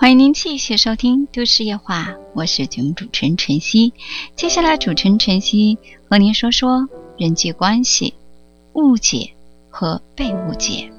欢迎您继续收听都市夜话，我是节目主持人晨曦。接下来主持人晨曦和您说说人际关系、误解和被误解。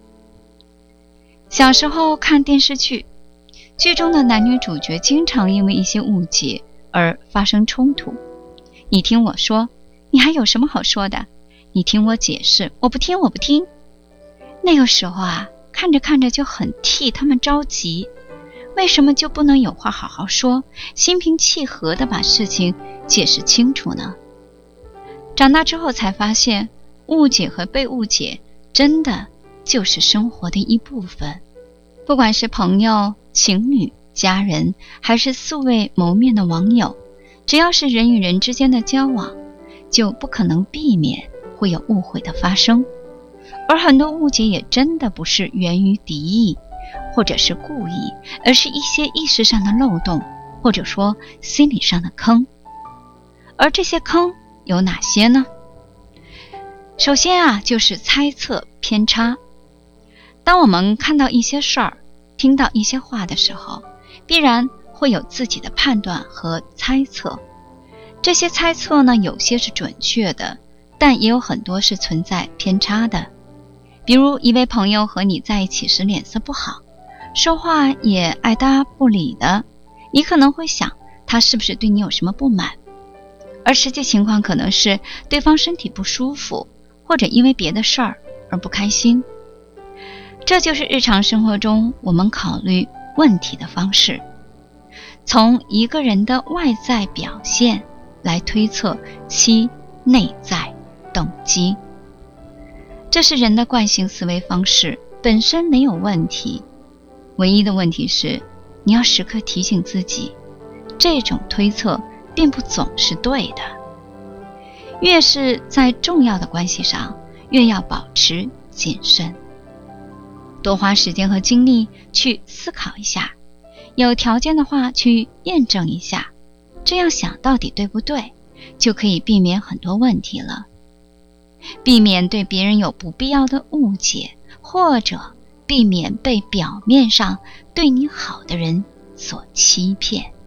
小时候看电视剧，剧中的男女主角经常因为一些误解而发生冲突。你听我说，你还有什么好说的？你听我解释，我不听。那个时候看着看着就很替他们着急。为什么就不能有话好好说，心平气和地把事情解释清楚呢？长大之后才发现，误解和被误解真的就是生活的一部分。不管是朋友、情侣、家人，还是素未谋面的网友，只要是人与人之间的交往，就不可能避免会有误会的发生。而很多误解也真的不是源于敌意或者是故意，而是一些意识上的漏洞，或者说心理上的坑。而这些坑有哪些呢？首先就是猜测偏差。当我们看到一些事儿，听到一些话的时候，必然会有自己的判断和猜测。这些猜测呢，有些是准确的，但也有很多是存在偏差的。比如一位朋友和你在一起时脸色不好，说话也爱答不理的，你可能会想他是不是对你有什么不满，而实际情况可能是对方身体不舒服，或者因为别的事儿而不开心。这就是日常生活中我们考虑问题的方式，从一个人的外在表现来推测其内在动机。这是人的惯性思维方式，本身没有问题，唯一的问题是你要时刻提醒自己，这种推测并不总是对的。越是在重要的关系上，越要保持谨慎，多花时间和精力去思考一下，有条件的话去验证一下，这样想到底对不对，就可以避免很多问题了。避免对别人有不必要的误解，或者避免被表面上对你好的人所欺骗。